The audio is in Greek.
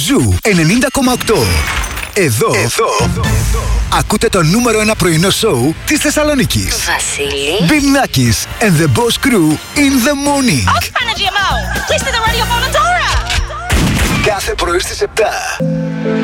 Ζου 90,8. Εδώ ακούτε το νούμερο 1 πρωινό σοου της Θεσσαλονίκης. Βασίλη. Bill Nackis and the Boss Crew in the morning. Όχι Παναγία Μάου, κλείστε το ραδιοφώνο τώρα. Κάθε πρωί στις 7.